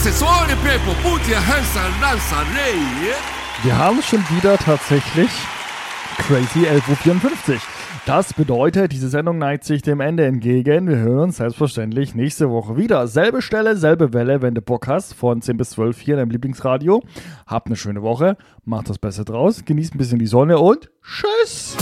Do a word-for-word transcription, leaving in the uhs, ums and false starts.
Accessori Pepo, Puti, Hansa, Lanza, Rey. Wir haben schon wieder tatsächlich Crazy elf Uhr vierundfünfzig. Das bedeutet, diese Sendung neigt sich dem Ende entgegen. Wir hören uns selbstverständlich nächste Woche wieder. Selbe Stelle, selbe Welle, wenn du Bock hast, von zehn bis zwölf hier in deinem Lieblingsradio. Habt eine schöne Woche, macht das Beste draus, genießt ein bisschen die Sonne und tschüss!